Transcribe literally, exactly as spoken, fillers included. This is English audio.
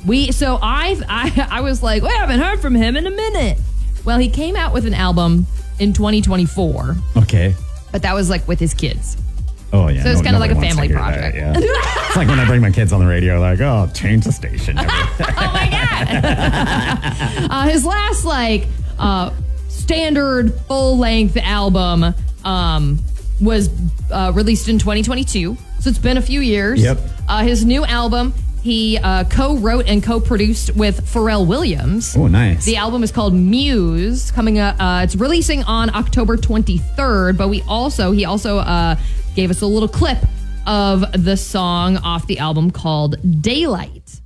We so I I I was like, well, I haven't heard from him in a minute. Well, he came out with an album in twenty twenty-four. Okay. But that was like with his kids. Oh, yeah. So it's no, kind of like a family that, project. yeah. It's like when I bring my kids on the radio, like, oh, change the station. Oh, my God. uh, his last, like, uh, standard full-length album um, was uh, released in twenty twenty-two. So it's been a few years. Yep. Uh, his new album, he uh, co-wrote and co-produced with Pharrell Williams. Oh, nice. The album is called Muse, coming up. Uh, it's releasing on October twenty-third, but we also, he also uh, gave us a little clip of the song off the album called Daylight.